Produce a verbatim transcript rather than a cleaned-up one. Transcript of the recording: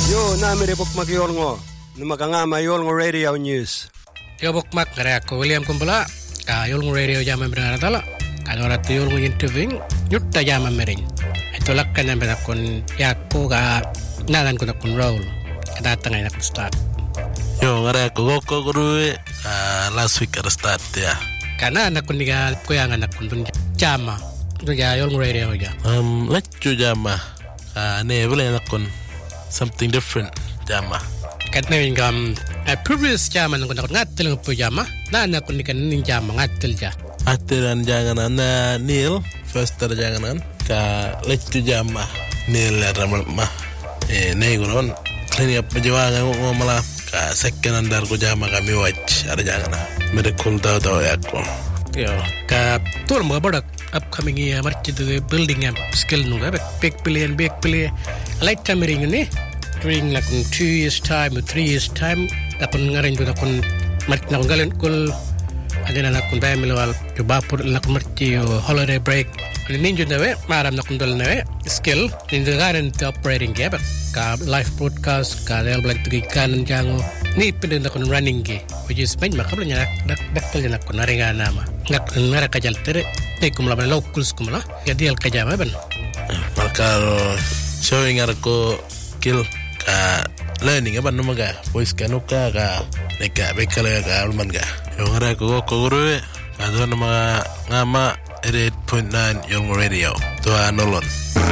Yo, namire bukmak yolngo. Numakangama yolngo radio news. Yo bukmak kare ako William Kumbala. Ka yolngo radio jama berana tala. Kanora tu yolngo interviewing. Yutta jama merin. Ito lakkan na benakon yakko ga nalan ko na kun roll. Kadatang ay nakon start. Yo kare ako goko guru last week at start ya. Kana nakon niga kuyangan nakon dun jama. Dun ja yolngo radio ja. Um, let's jama. Ah, ne boleh nakon something different jama. Kat na yung um, uh, previous jama nang kunakot ngatil ng po jama na anak ko ni kanin jama ngatil ja. Atiran janganan na Neil first tar janganan ka letu jama Neil ramal ma eh neguron clean up jawangan ko mala ka second andar ko jama kami watch ada jangana medical daw daw yakko. Yo ka tur mo bodak upcoming year march the building up skill no ba big billion big billion light tamering ni during like in two years time or three years time akon ngarin ko akon march na galen kul adena na kun ba milwal to bapur na kun march holiday break ninjo nawe maram na kun dol nawe skill ninjo garan to operating gap ka live broadcast ka del black three kan jango ni pinde na kun running ge which is main makabla nya dak dakal na kun naringa nama ngak ngara kajal tere te kumla ba locals kumla ya dial kajama ban markaro showing arko kill ka learning apa nama ga voice kanuka ka neka bekala ga alman ga yo ngara ko ko guru ka do nama ngama eight point nine Young Radio to anolon.